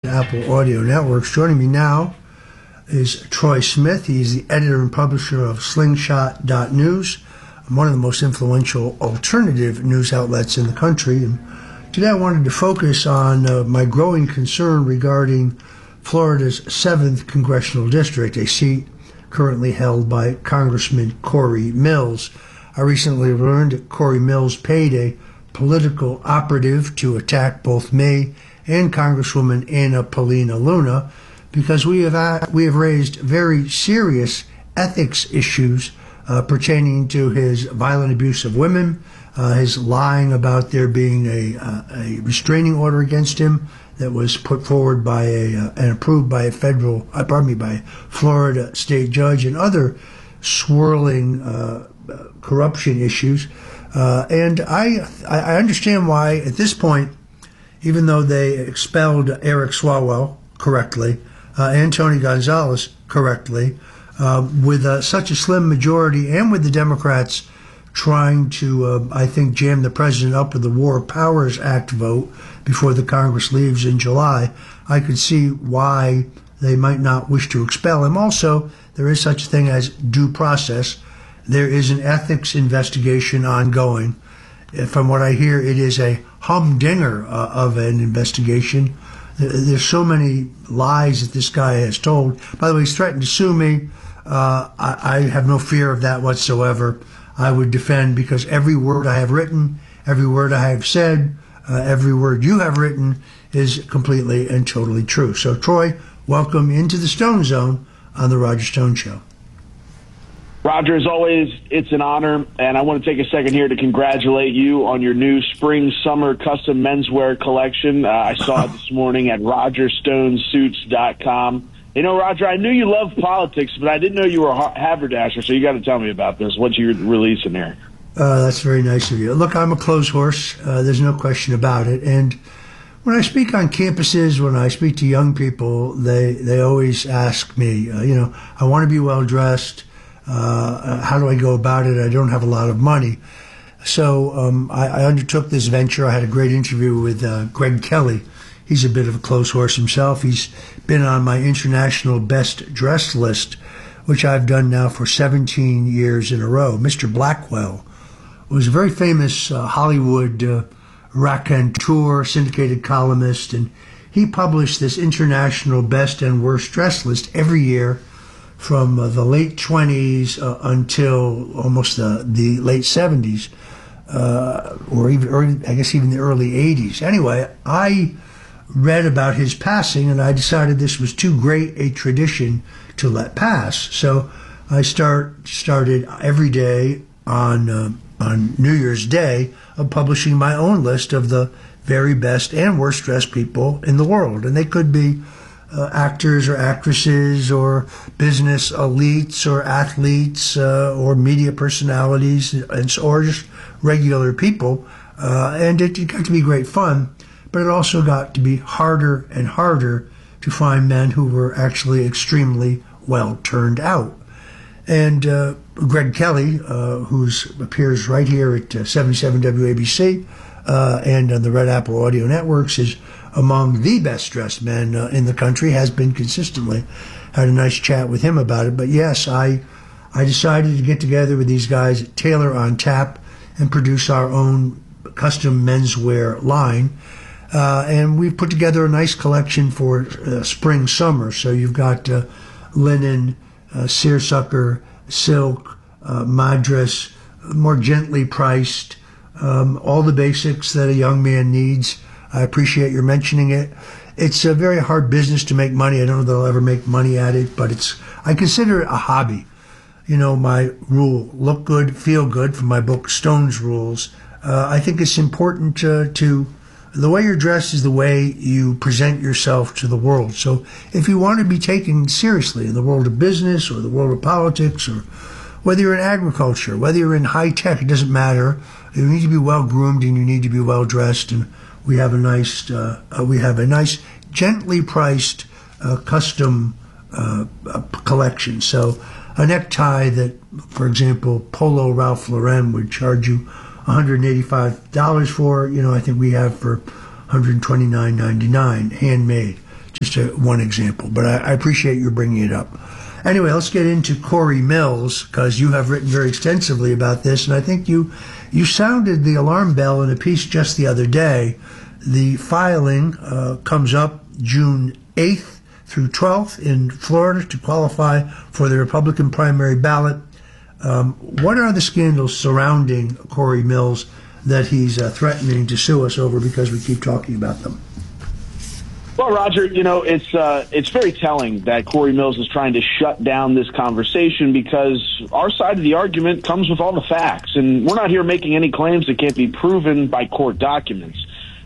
Apple Audio Networks. Joining me now is Troy Smith. He's the editor and publisher of Slingshot.News, one of the most influential alternative news outlets in the country. And today I wanted to focus on my growing concern regarding Florida's 7th Congressional District, a seat currently held by Congressman Corey Mills. I recently learned that Corey Mills paid a political operative to attack both me and Congresswoman Anna Paulina Luna because we have raised very serious ethics issues pertaining to his violent abuse of women, his lying about there being a restraining order against him that was put forward by and approved by a by Florida state judge, and other swirling corruption issues. And I understand why at this point, even though they expelled Eric Swalwell correctly and Tony Gonzalez correctly, with such a slim majority, and with the Democrats trying to, I think, jam the president up with the War Powers Act vote before the Congress leaves in July, I could see why they might not wish to expel him. Also, there is such a thing as due process. There is an ethics investigation ongoing. From what I hear, it is a humdinger of an investigation. There's so many lies that this guy has told. By the way, he's threatened to sue me. I have no fear of that whatsoever. I would defend, because every word I have written, every word I have said, every word you have written is completely and totally true. So, Troy, welcome into the Stone Zone on The Roger Stone Show. Roger, as always, it's an honor, and I want to take a second here to congratulate you on your new spring-summer custom menswear collection. I saw it this morning at RogerStoneSuits.com. You know, Roger, I knew you loved politics, but I didn't know you were a haberdasher, so you got to tell me about this. What you're releasing here? That's very nice of you. Look, I'm a clothes horse. There's no question about it. And when I speak on campuses, when I speak to young people, they always ask me, I want to be well-dressed. How do I go about it? I don't have a lot of money. So I undertook this venture. I had a great interview with Greg Kelly. He's a bit of a clothes horse himself. He's been on my international best dressed list, which I've done now for 17 years in a row. Mr. Blackwell was a very famous Hollywood raconteur, syndicated columnist, and he published this international best and worst dressed list every year from the late 20s until almost the late 70s, or even even the early 80s. Anyway, I read about his passing, and I decided this was too great a tradition to let pass. So I started every day on New Year's Day of publishing my own list of the very best and worst dressed people in the world, and they could be actors or actresses or business elites or athletes or media personalities, or just regular people. And it got to be great fun, but it also got to be harder and harder to find men who were actually extremely well turned out. And Greg Kelly, who appears right here at 77 WABC and on the Red Apple Audio Networks, is among the best dressed men in the country, has been consistently. Had a nice chat with him about it. But yes, I decided to get together with these guys at Taylor on Tap and produce our own custom menswear line. And we've put together a nice collection for spring, summer. So you've got linen, seersucker, silk, madras, more gently priced, all the basics that a young man needs. I appreciate your mentioning it. It's a very hard business to make money. I don't know that I'll ever make money at it, but I consider it a hobby. My rule, look good, feel good, from my book, Stone's Rules. I think it's important to the way you're dressed is the way you present yourself to the world. So if you want to be taken seriously in the world of business or the world of politics, or whether you're in agriculture, whether you're in high tech, it doesn't matter. You need to be well groomed and you need to be well dressed. And we have a nice, gently priced custom collection. So a necktie that, for example, Polo Ralph Lauren would charge you $185 for, I think we have for $129.99, handmade. just one example, but I appreciate you bringing it up. Anyway, let's get into Corey Mills, because you have written very extensively about this, and I think you sounded the alarm bell in a piece just the other day. The filing comes up June 8th through 12th in Florida to qualify for the Republican primary ballot. What are the scandals surrounding Corey Mills that he's threatening to sue us over because we keep talking about them? Well, Roger, it's very telling that Corey Mills is trying to shut down this conversation, because our side of the argument comes with all the facts, and we're not here making any claims that can't be proven by court documents.